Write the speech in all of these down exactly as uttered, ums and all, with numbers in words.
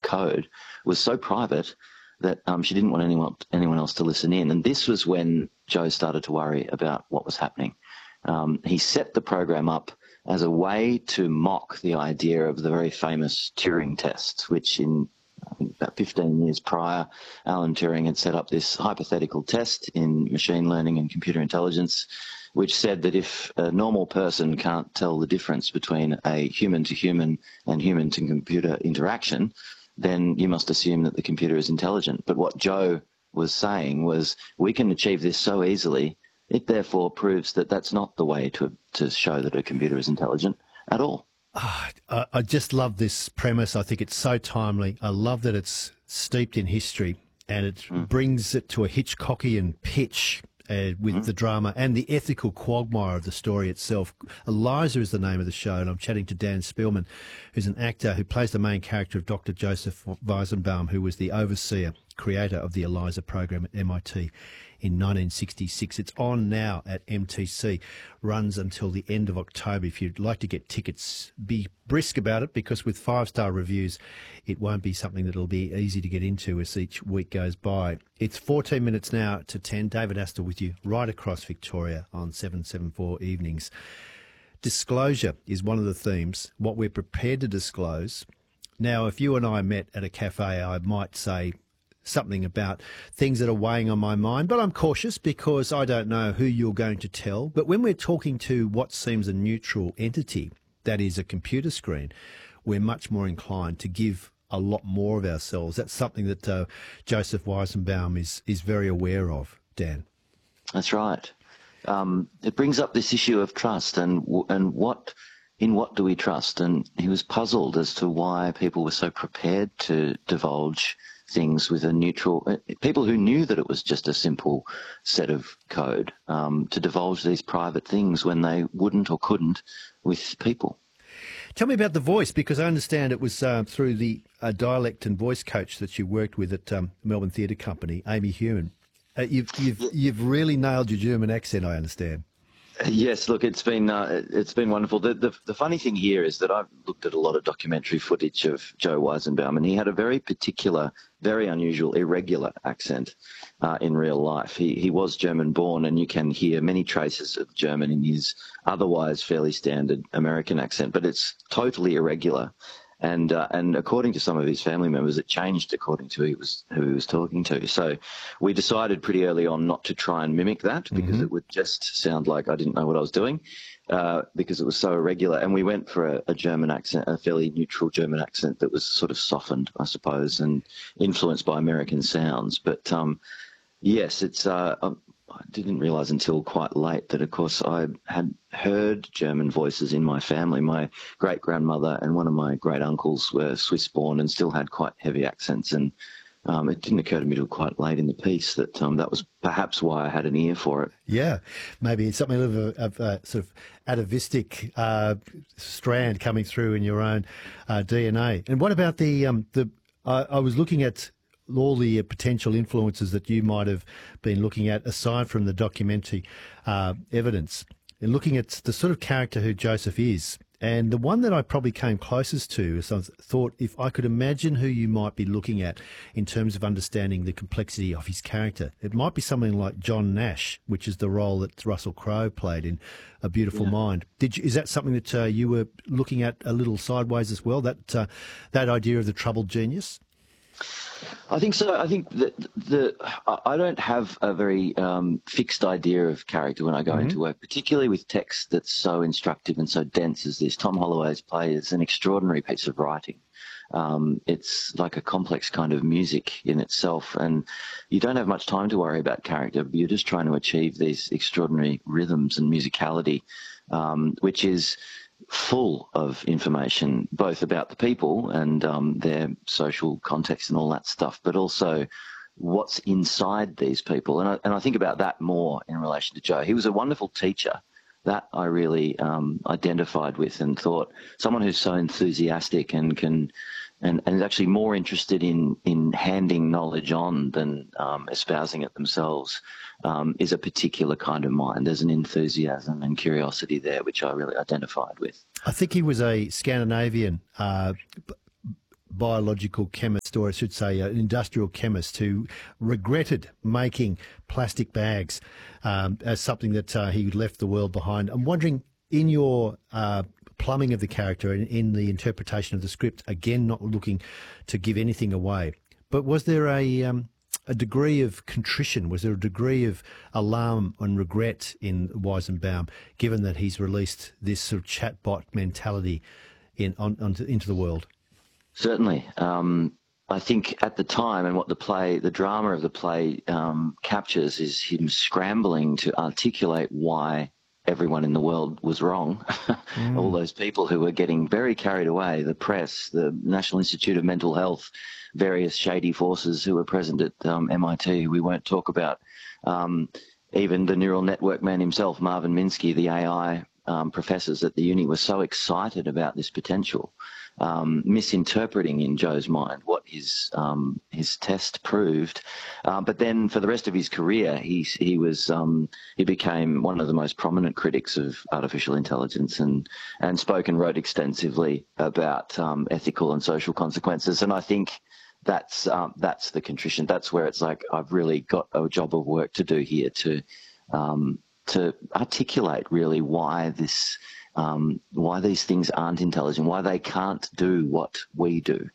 code was so private that um, she didn't want anyone anyone else to listen in. And this was when Joe started to worry about what was happening. Um, he set the program up as a way to mock the idea of the very famous Turing test, which in I think about fifteen years prior, Alan Turing had set up this hypothetical test in machine learning and computer intelligence, which said that if a normal person can't tell the difference between a human-to-human and human-to-computer interaction, then you must assume that the computer is intelligent. But what Joe was saying was, we can achieve this so easily, it therefore proves that that's not the way to, to show that a computer is intelligent at all. Oh, I I just love this premise. I think it's so timely. I love that it's steeped in history and it mm. brings it to a Hitchcockian pitch uh, with mm. the drama and the ethical quagmire of the story itself. Eliza is the name of the show, and I'm chatting to Dan Spielman, who's an actor who plays the main character of Doctor Joseph Weizenbaum, who was the overseer, creator of the Eliza program at M I T in nineteen sixty-six. It's on now at M T C, runs until the end of October. If you'd like to get tickets, be brisk about it, because with five-star reviews, it won't be something that'll be easy to get into as each week goes by. It's fourteen minutes now to ten. David Astor with you right across Victoria on seven seventy-four Evenings. Disclosure is one of the themes, what we're prepared to disclose. Now, if you and I met at a cafe, I might say something about things that are weighing on my mind, but I'm cautious because I don't know who you're going to tell. But when we're talking to what seems a neutral entity, that is a computer screen, we're much more inclined to give a lot more of ourselves. That's something that uh, Joseph Weizenbaum is, is very aware of, Dan. That's right. Um, it brings up this issue of trust and and what in what do we trust? And he was puzzled as to why people were so prepared to divulge things with a neutral, people who knew that it was just a simple set of code, um, to divulge these private things when they wouldn't or couldn't with people. Tell me about the voice, because I understand it was uh, through the uh, dialect and voice coach that you worked with at um, Melbourne Theatre Company, Amy Human. Uh, you've, you've, you've really nailed your German accent, I understand. Yes, look, it's been uh, it's been wonderful. The, the the funny thing here is that I've looked at a lot of documentary footage of Joe Weizenbaum, and he had a very particular, very unusual, irregular accent uh, in real life. He he was German born, and you can hear many traces of German in his otherwise fairly standard American accent, but it's totally irregular. And uh, and according to some of his family members, it changed according to who he was who he was talking to. So we decided pretty early on not to try and mimic that, because mm-hmm. it would just sound like I didn't know what I was doing, uh, because it was so irregular. And we went for a, a German accent, a fairly neutral German accent that was sort of softened, I suppose, and influenced by American sounds. But um, yes, it's. Uh, I didn't realise until quite late that, of course, I had heard German voices in my family. My great-grandmother and one of my great-uncles were Swiss-born and still had quite heavy accents, and um, it didn't occur to me till quite late in the piece that um, that was perhaps why I had an ear for it. Yeah, maybe it's something of a, of a sort of atavistic uh, strand coming through in your own uh, D N A. And what about the... Um, the? I, I was looking at all the potential influences that you might have been looking at, aside from the documentary uh, evidence, and looking at the sort of character who Joseph is. And the one that I probably came closest to is I thought, if I could imagine who you might be looking at in terms of understanding the complexity of his character, it might be something like John Nash, which is the role that Russell Crowe played in A Beautiful yeah. Mind. Did you, is that something that uh, you were looking at a little sideways as well, that uh, that idea of the troubled genius? I think so. I think that the I don't have a very um, fixed idea of character when I go mm-hmm. into work, particularly with text that's so instructive and so dense as this. Tom Holloway's play is an extraordinary piece of writing. Um, it's like a complex kind of music in itself, and you don't have much time to worry about character. But you're just trying to achieve these extraordinary rhythms and musicality, um, which is full of information, both about the people and um, their social context and all that stuff, but also what's inside these people. And I, and I think about that more in relation to Joe. He was a wonderful teacher. That I really um, identified with and thought, someone who's so enthusiastic and can and, and is actually more interested in, in handing knowledge on than um, espousing it themselves, um, is a particular kind of mind. There's an enthusiasm and curiosity there, which I really identified with. I think he was a Scandinavian uh, biological chemist, or I should say an industrial chemist, who regretted making plastic bags um, as something that uh, he left the world behind. I'm wondering, in your uh, plumbing of the character and in the interpretation of the script, again, not looking to give anything away, but was there a um, a degree of contrition? Was there a degree of alarm and regret in Weizenbaum, given that he's released this sort of chatbot mentality in on, onto, into the world? Certainly. Um, I think at the time, and what the play, the drama of the play um, captures, is him scrambling to articulate why everyone in the world was wrong. Mm. All those people who were getting very carried away, the press, the National Institute of Mental Health, various shady forces who were present at um, M I T, who we won't talk about, um, even the neural network man himself, Marvin Minsky, the A I um, professors at the uni, were so excited about this potential, um, misinterpreting in Joe's mind what his um, his test proved. Uh, but then for the rest of his career, he he was um, he became one of the most prominent critics of artificial intelligence, and and spoke and wrote extensively about um, ethical and social consequences. And I think that's um, that's the contrition. That's where it's like, I've really got a job of work to do here to um, to articulate really why this. Um, why these things aren't intelligent, why they can't do what we do.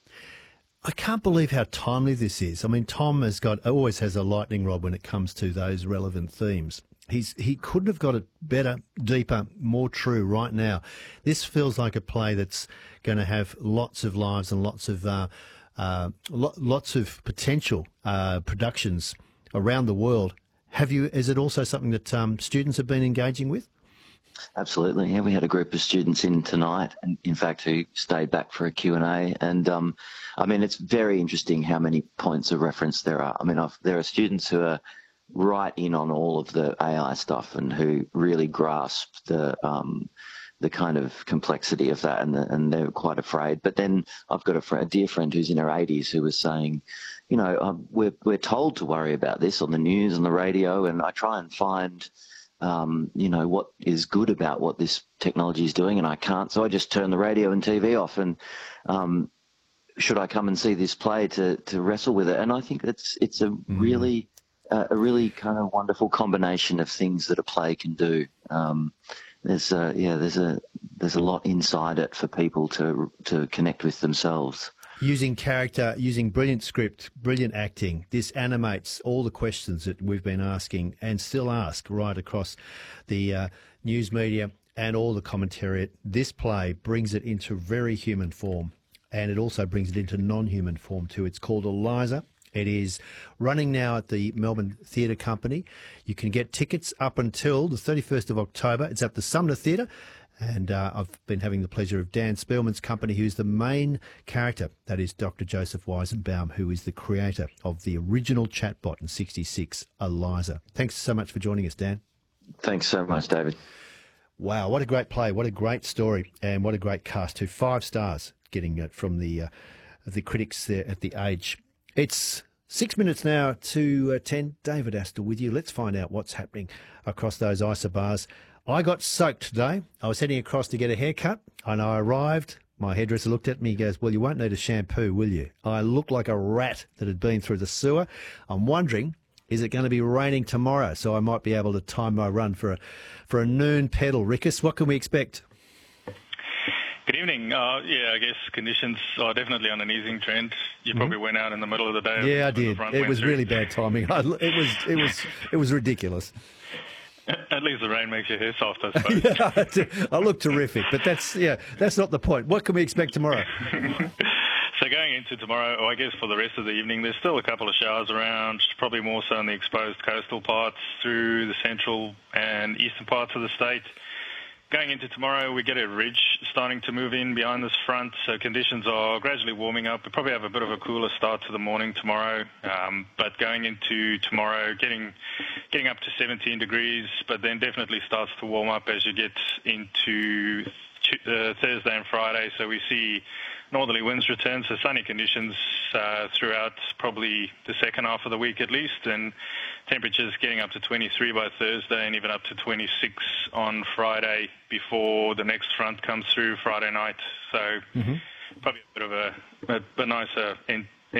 I can't believe how timely this is. I mean, Tom has got always has a lightning rod when it comes to those relevant themes. He's he couldn't have got it better, deeper, more true right now. This feels like a play that's going to have lots of lives and lots of uh, uh, lo- lots of potential uh, productions around the world. Have you? Is it also something that um, students have been engaging with? Absolutely, yeah. We had a group of students in tonight, and in fact, who stayed back for a Q and A. And um, I mean, it's very interesting how many points of reference there are. I mean, I've, there are students who are right in on all of the A I stuff and who really grasp the um, the kind of complexity of that, and, the, and they're quite afraid. But then I've got a, friend, a dear friend who's in her eighties who was saying, you know, um, we're we're told to worry about this on the news, on the radio, and I try and find. Um, you know, what is good about what this technology is doing, and I can't. So I just turn the radio and T V off, and um, should I come and see this play to, to wrestle with it? And I think it's it's a mm. really uh, a really kind of wonderful combination of things that a play can do. Um, there's a, yeah, there's a there's a lot inside it for people to to connect with themselves. Using character, using brilliant script, brilliant acting, this animates all the questions that we've been asking and still ask right across the uh, news media and all the commentary. This play brings it into very human form, and it also brings it into non-human form too. It's called Eliza. It is running now at the Melbourne Theatre Company. You can get tickets up until the thirty-first of October. It's at the Sumner Theatre. And uh, I've been having the pleasure of Dan Spielman's company, who's the main character. That is Doctor Joseph Weizenbaum, who is the creator of the original chatbot in sixty-six, Eliza. Thanks so much for joining us, Dan. Thanks so much, David. Wow, what a great play, what a great story, and what a great cast too. Five stars getting it from the uh, the critics there at The Age. It's six minutes now to uh, ten. David Astor with you. Let's find out what's happening across those isobars. I got soaked today. I was heading across to get a haircut, and I arrived. My hairdresser looked at me. He goes, well, you won't need a shampoo, will you? I looked like a rat that had been through the sewer. I'm wondering, is it going to be raining tomorrow? So I might be able to time my run for a for a noon pedal. Rickus, what can we expect? Good evening. Uh, yeah, I guess conditions are definitely on an easing trend. You probably mm-hmm. went out in the middle of the day. Yeah, I did. It was through. really bad timing. I, it was it was it was ridiculous. At least the rain makes your hair soft, I suppose. Yeah, I look terrific, but that's yeah, that's not the point. What can we expect tomorrow? So going into tomorrow, or I guess for the rest of the evening, there's still a couple of showers around, probably more so in the exposed coastal parts through the central and eastern parts of the state. Going into tomorrow, we get a ridge starting to move in behind this front, so conditions are gradually warming up. We probably have a bit of a cooler start to the morning tomorrow, um, but going into tomorrow, getting getting up to seventeen degrees, but then definitely starts to warm up as you get into uh, Thursday and Friday. So we see northerly winds return, so sunny conditions uh, throughout probably the second half of the week at least, and temperatures getting up to twenty-three by Thursday and even up to twenty-six on Friday before the next front comes through Friday night. So mm-hmm. probably a bit of a, a, a nicer in,